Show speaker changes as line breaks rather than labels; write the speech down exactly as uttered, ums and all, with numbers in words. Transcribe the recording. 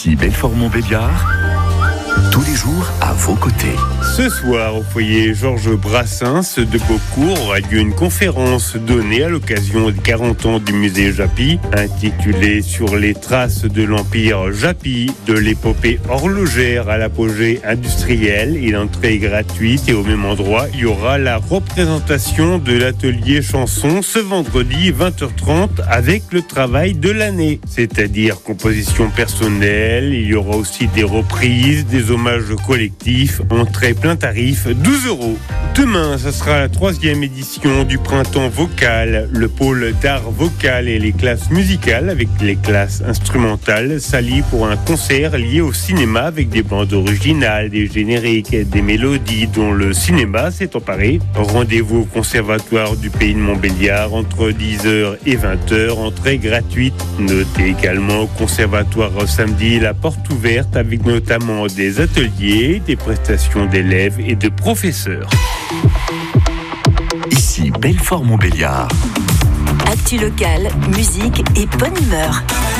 Ici Belfort-Montbéliard, tous les jours à vos côtés.
Ce soir, au foyer Georges Brassens de Beaucourt, aura lieu une conférence donnée à l'occasion des quarante ans du musée Japy, intitulée « Sur les traces de l'Empire Japy, de l'épopée horlogère à l'apogée industrielle ». Et l'entrée est gratuite et au même endroit, il y aura la représentation de l'atelier chanson ce vendredi vingt heures trente avec le travail de l'année, c'est-à-dire composition personnelle. Il y aura aussi des reprises, des hommages collectifs, entrée plein tarif, douze euros. Demain, ce sera la troisième édition du printemps vocal. Le pôle d'art vocal et les classes musicales avec les classes instrumentales s'allient pour un concert lié au cinéma avec des bandes originales, des génériques, des mélodies dont le cinéma s'est emparé. Rendez-vous au Conservatoire du Pays de Montbéliard entre dix heures et vingt heures, entrée gratuite. Notez également au Conservatoire samedi la porte ouverte avec notamment des ateliers, des prestations d'élèves et de professeurs.
Ici Belfort-Montbéliard.
Actu locale, musique et bonne humeur.